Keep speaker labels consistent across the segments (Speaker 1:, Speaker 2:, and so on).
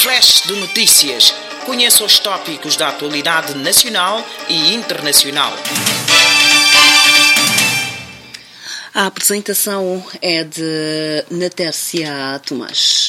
Speaker 1: Flash de notícias. Conheça os tópicos da atualidade nacional e internacional.
Speaker 2: A apresentação é de Natércia Tomás.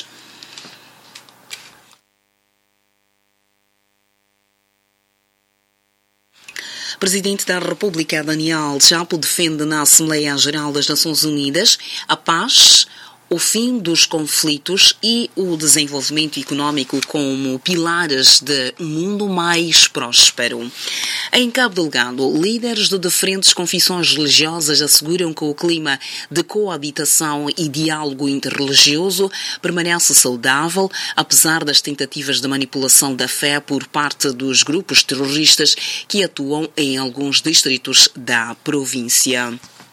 Speaker 2: Presidente da República, Daniel Chapo, defende na Assembleia Geral das Nações Unidas a paz, o fim dos conflitos e o desenvolvimento econômico como pilares de um mundo mais próspero. Em Cabo Delgado, líderes de diferentes confissões religiosas asseguram que o clima de coabitação e diálogo interreligioso permanece saudável, apesar das tentativas de manipulação da fé por parte dos grupos terroristas que atuam em alguns distritos da província.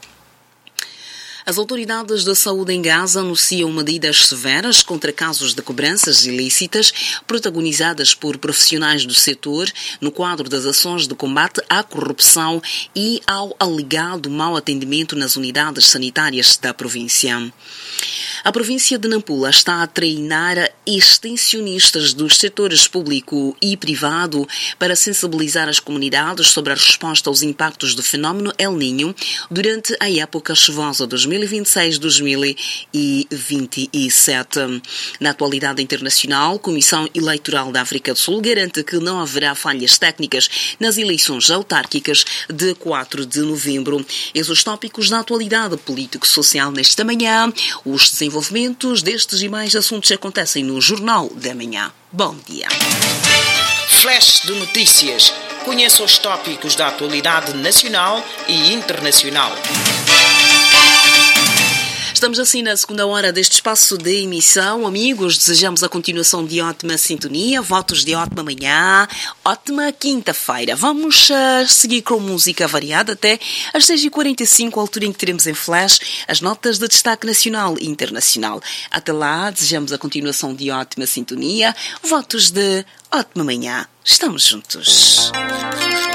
Speaker 2: As autoridades da saúde em Gaza anunciam medidas severas contra casos de cobranças ilícitas protagonizadas por profissionais do setor no quadro das ações de combate à corrupção e ao alegado mau atendimento nas unidades sanitárias da província. A província de Nampula está a treinar extensionistas dos setores público e privado para sensibilizar as comunidades sobre a resposta aos impactos do fenómeno El Niño durante a época chuvosa 2026-2027. Na atualidade internacional, a Comissão Eleitoral da África do Sul garante que não haverá falhas técnicas nas eleições autárquicas de 4 de novembro. Esses os tópicos da atualidade político-social nesta manhã. Os desenvolvimentos destes e mais assuntos acontecem no Jornal da Manhã. Bom dia.
Speaker 1: Flash de notícias. Conheça os tópicos da atualidade nacional e internacional.
Speaker 2: Estamos assim na segunda hora deste espaço de emissão. Amigos, desejamos a continuação de ótima sintonia, votos de ótima manhã, ótima quinta-feira. Vamos seguir com música variada até às 6h45, altura em que teremos em flash as notas de destaque nacional e internacional. Até lá, desejamos a continuação de ótima sintonia, votos de ótima manhã. Estamos juntos.